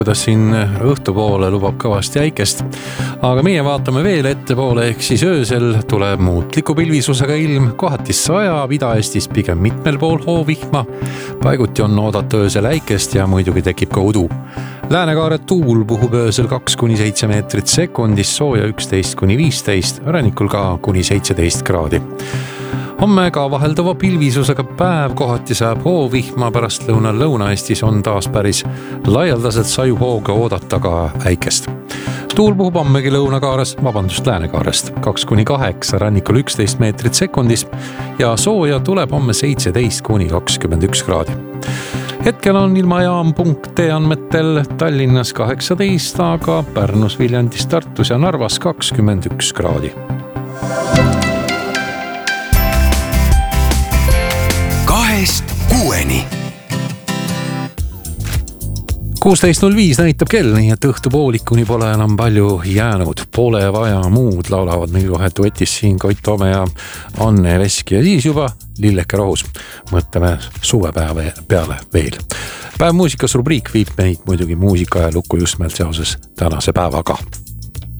kuidas siin õhtupoole lubab kõvasti äikest, aga meie vaatame veel ettepoole, ehk siis öösel tuleb muutliku pilvisusega ilm, kohati sajab, Ida-Eestis pigem mitmel pool hoovihma, paiguti on oodata öösel äikest ja muidugi tekib ka udu. Läänekaare tuul puhub öösel 2-7 meetrit sekundis, sooja 11-15, rannikul ka kuni 17 kraadi. Homme ka vahelduva pilvisusega päev, kohati saab hoovihma, pärast lõunal Lõuna-Eestis on taas päris laialdaselt sajuhooga oodata ka äikest. Tuul puhub hommegi Läänekaarest 2-8, rannikul 11 meetrit sekundis ja sooja tuleb homme 17-21 kraadi. Hetkel on ilmajaam.ee andmetel Tallinnas 18, aga Pärnus, Viljandis, Tartus ja Narvas 21 kraadi. 2-6. 16.05 näitab kell, nii et õhtupoolikuni pole enam palju jäänud. Pole vaja muud, laulavad meil kohe duetis siin Koit Toome ja Anne Veski ja siis juba Lilleke Rohus. Mõtleme suvepäeva peale veel. Päev muusikas rubriik viib meid muidugi muusika ja lukku just meil seoses tänase päevaga.